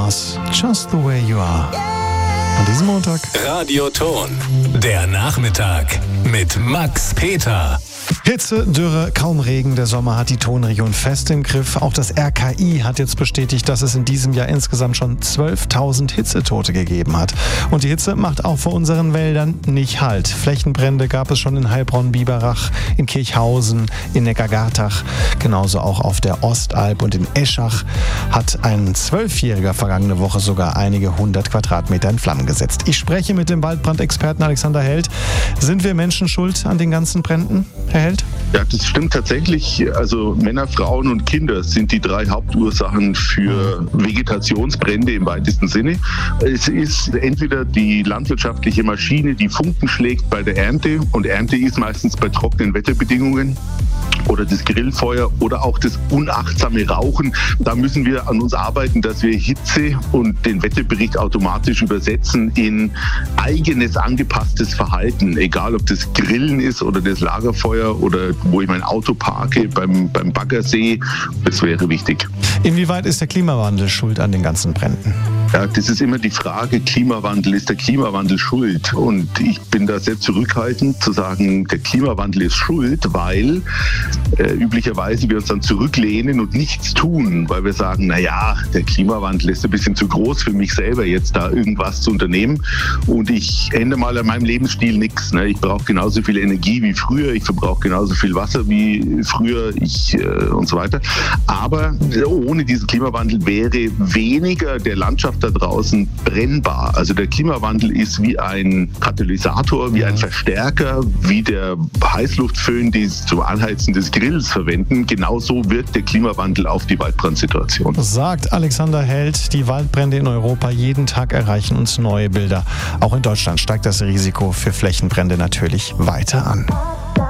war's. Just the way you are. An diesem Montag. Radioton. Der Nachmittag mit Max Peter. Hitze, Dürre, kaum Regen. Der Sommer hat die Tonregion fest im Griff. Auch das RKI hat jetzt bestätigt, dass es in diesem Jahr insgesamt schon 12.000 Hitzetote gegeben hat. Und die Hitze macht auch vor unseren Wäldern nicht Halt. Flächenbrände gab es schon in Heilbronn-Biberach, in Kirchhausen, in Neckargartach. Genauso auch auf der Ostalb und in Eschach hat ein 12-Jähriger vergangene Woche sogar einige 100 Quadratmeter in Flammen gesetzt. Ich spreche mit dem Waldbrandexperten Alexander Held. Sind wir Menschen schuld an den ganzen Bränden, Herr Held? Ja, das stimmt tatsächlich. Also Männer, Frauen und Kinder sind die 3 Hauptursachen für Vegetationsbrände im weitesten Sinne. Es ist entweder die landwirtschaftliche Maschine, die Funken schlägt bei der Ernte, und Ernte ist meistens bei trockenen Wetterbedingungen, oder das Grillfeuer oder auch das unachtsame Rauchen. Da müssen wir an uns arbeiten, dass wir Hitze und den Wetterbericht automatisch übersetzen in eigenes angepasstes Verhalten. Egal, ob das Grillen ist oder das Lagerfeuer oder wo ich mein Auto parke, beim Baggersee. Das wäre wichtig. Inwieweit ist der Klimawandel schuld an den ganzen Bränden? Ja, das ist immer die Frage, Klimawandel, ist der Klimawandel schuld? Und ich bin da sehr zurückhaltend zu sagen, der Klimawandel ist schuld, weil üblicherweise wir uns dann zurücklehnen und nichts tun, weil wir sagen, naja, der Klimawandel ist ein bisschen zu groß für mich selber, jetzt da irgendwas zu unternehmen, und ich ändere mal an meinem Lebensstil nichts. Ne? Ich brauche genauso viel Energie wie früher, ich verbrauche genauso viel Wasser wie früher und so weiter. Aber ohne diesen Klimawandel wäre weniger der Landschaft da draußen brennbar. Also der Klimawandel ist wie ein Katalysator, wie ein Verstärker, wie der Heißluftföhn, die zum Anheizen des Grills verwenden. Genauso wirkt der Klimawandel auf die Waldbrandsituation. Sagt Alexander Held, die Waldbrände in Europa jeden Tag erreichen uns neue Bilder. Auch in Deutschland steigt das Risiko für Flächenbrände natürlich weiter an.